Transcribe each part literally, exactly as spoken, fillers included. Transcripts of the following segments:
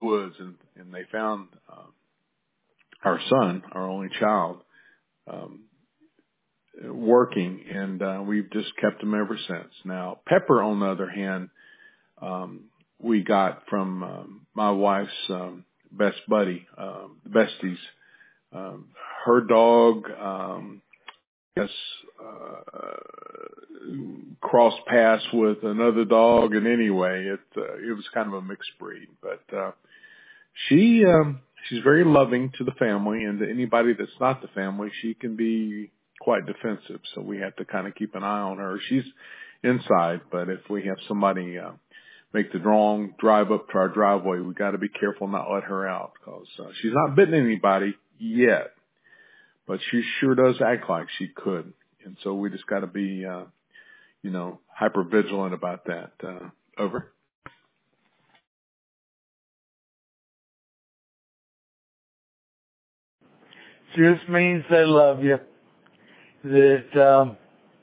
woods, and, and they found uh, our son, our only child, um, working, and uh, we've just kept him ever since. Now, Pepper, on the other hand, um, we got from um, my wife's um, best buddy, um, besties. Um, her dog, um, yes, uh, crossed paths with another dog, and anyway, it uh, it was kind of a mixed breed. But uh, she um, she's very loving to the family, and to anybody that's not the family, she can be quite defensive. So we have to kind of keep an eye on her. She's inside, but if we have somebody uh, make the wrong drive up to our driveway, we got to be careful not let her out, because uh, she's not bitten anybody yet, but she sure does act like she could. And so we just got to be, uh, you know, hyper vigilant about that. Uh, over. Just means they love you. That um,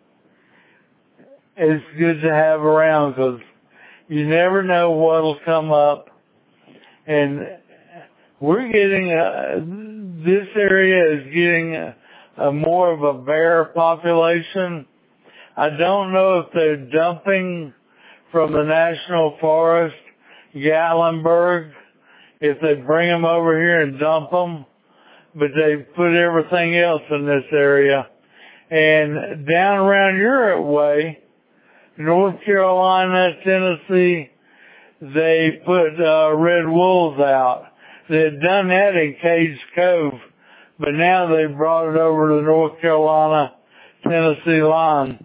it's good to have around, because you never know what'll come up. And we're getting, uh, this area is getting a, a more of a bear population. I don't know if they're dumping from the National Forest, Gatlinburg, if they bring them over here and dump them, but they put everything else in this area. And down around your way, North Carolina, Tennessee, they put uh, red wolves out. They had done that in Cage Cove, but now they brought it over to the North Carolina, Tennessee line.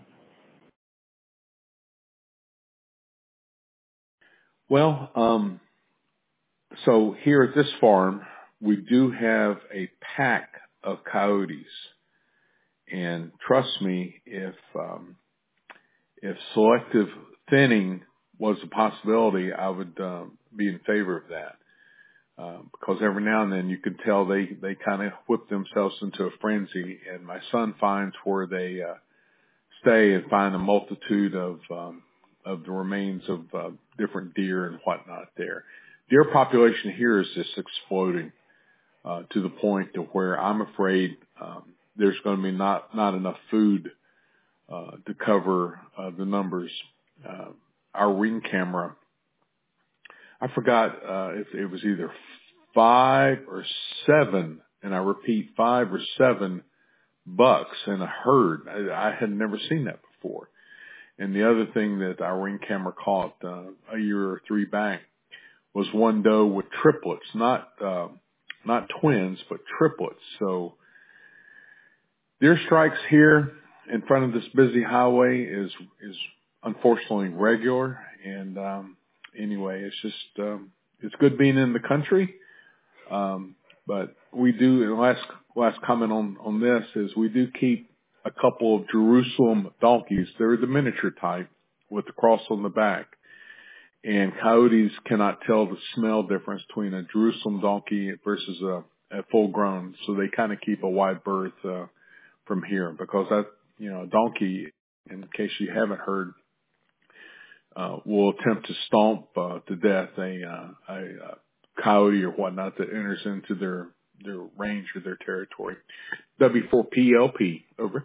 Well, um, so here at this farm, we do have a pack of coyotes, and trust me, if um, if selective thinning was a possibility, I would uh, be in favor of that. Uh, because every now and then you can tell they, they kind of whip themselves into a frenzy, and my son finds where they, uh, stay and find a multitude of, um, of the remains of, uh, different deer and whatnot there. Deer population here is just exploding, uh, to the point to where I'm afraid, um, there's going to be not, not enough food, uh, to cover, uh, the numbers. Uh, our ring camera, I forgot, uh, if it was either five or seven, and I repeat, five or seven bucks in a herd. I, I had never seen that before. And the other thing that our ring camera caught, uh, a year or three back was one doe with triplets, not, uh, not twins, but triplets. So deer strikes here in front of this busy highway is, is unfortunately regular. And, um, anyway, it's just, um, it's good being in the country. Um, but we do, and last, last comment on, on this is we do keep a couple of Jerusalem donkeys. They're the miniature type with the cross on the back. And coyotes cannot tell the smell difference between a Jerusalem donkey versus a, a full grown. So they kind of keep a wide berth, uh, from here, because that, you know, a donkey, in case you haven't heard, uh, will attempt to stomp, uh, to death a, uh, a, uh, coyote or whatnot that enters into their, their range or their territory. W four P L P, over.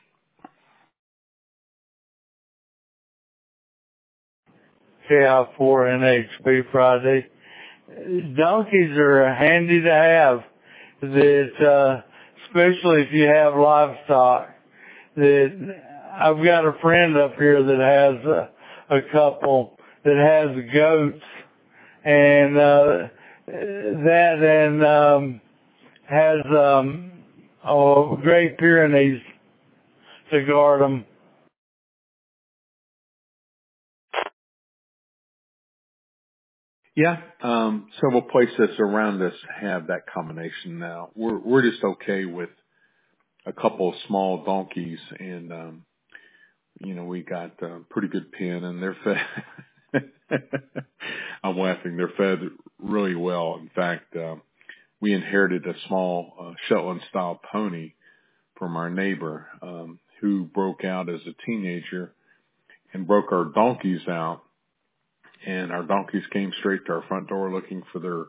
K I four N H P Friday. Donkeys are handy to have, that, uh, especially if you have livestock. That I've got a friend up here that has a, a couple that has goats, and, uh, that and, um, has, um, oh, Great Pyrenees to guard them. Yeah, um, several places around us have that combination now. We're, we're just okay with a couple of small donkeys, and, um, you know, we got a pretty good pen, and they're fed. I'm laughing. They're fed really well. In fact, um, we inherited a small uh, Shetland style pony from our neighbor, um, who broke out as a teenager and broke our donkeys out. And our donkeys came straight to our front door looking for their